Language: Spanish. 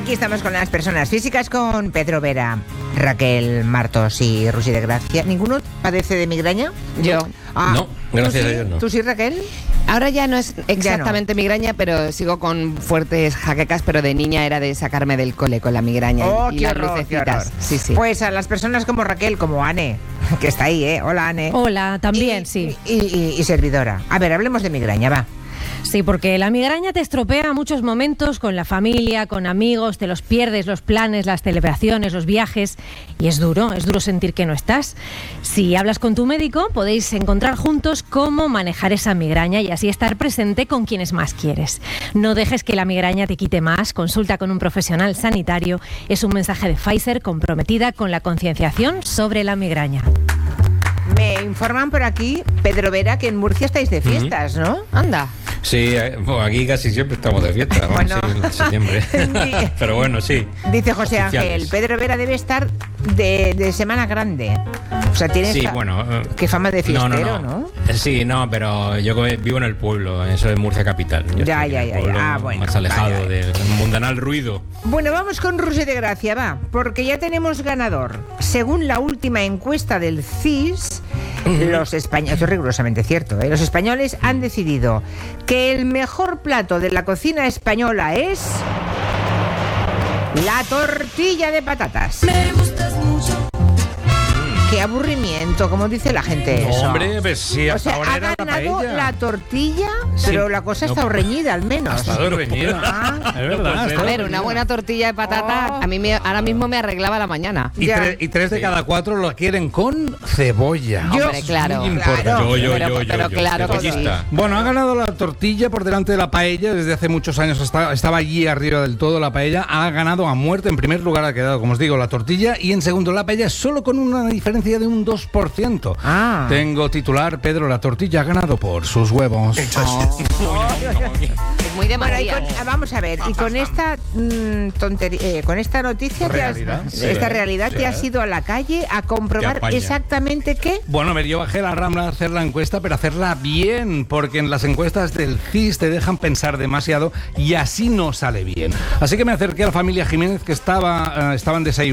aquí estamos con las personas físicas, con Pedro Vera, Raquel Martos y Rusi de Gracia. ¿Ninguno padece de migraña? Yo. No, gracias a Dios no. ¿Tú sí, Raquel? Ahora ya no es exactamente migraña, pero sigo con fuertes jaquecas, pero de niña era de sacarme del cole con la migraña y qué las horror, lucecitas. Sí, sí. Pues a las personas como Raquel, como Ane, que está ahí, ¿eh? Hola, Ane. Hola, también, sí. Y servidora. A ver, hablemos de migraña, va. Sí, porque la migraña te estropea muchos momentos con la familia, con amigos, te los pierdes, los planes, las celebraciones, los viajes, y es duro sentir que no estás. Si hablas con tu médico, podéis encontrar juntos cómo manejar esa migraña y así estar presente con quienes más quieres. No dejes que la migraña te quite más, consulta con un profesional sanitario. Es un mensaje de Pfizer comprometida con la concienciación sobre la migraña. Me informan por aquí, Pedro Vera, que en Murcia estáis de fiestas, ¿no? Anda. Sí, bueno, aquí casi siempre estamos de fiesta, ¿no? Bueno. Sí, en septiembre. Pero bueno, sí. Dice José Oficiales. Ángel, Pedro Vera debe estar de Semana Grande. O sea, tiene Sí, bueno. qué fama de fiestero, ¿no? Sí, no, pero yo vivo en el pueblo, eso es Murcia capital. Yo Ya, estoy en el ya. pueblo Ah, bueno, más alejado vale. del mundanal ruido. Bueno, vamos con Rusi de Gracia, va, porque ya tenemos ganador. Según la última encuesta del CIS, los españoles, esto es rigurosamente cierto, los españoles han decidido que el mejor plato de la cocina española es la tortilla de patatas. Me gustas mucho. Qué aburrimiento, como dice la gente eso. Hombre, pues sí, O hasta sea, ahora ha era la ganado paella. la tortilla, Sí. pero la cosa está reñida al menos. Hasta reñida. Ah. Es verdad. A ver, una buena tortilla de patata a mí ahora mismo me arreglaba la mañana. Y, Ya. y 3 de cada 4 lo quieren con cebolla. Hombre, claro. Muy importante. Claro. Pero claro que sí. cebollista. Bueno, ha ganado la tortilla por delante de la paella. Desde hace muchos años estaba allí arriba del todo la paella. Ha ganado a muerte. En primer lugar ha quedado, como os digo, la tortilla. Y en segundo la paella, solo con una diferencia de un 2%. Ah. Tengo titular, Pedro, la tortilla ha ganado por sus huevos. Es muy de Bueno, y María. vamos a ver, y con esta tontería, con esta noticia, Realidad. esta realidad, te has ido a la calle a comprobar Te apaña. exactamente qué. Bueno, yo bajé a la Rambla a hacer la encuesta, pero hacerla bien, porque en las encuestas del CIS te dejan pensar demasiado y así no sale bien. Así que me acerqué a la familia Jiménez, que estaban desayunando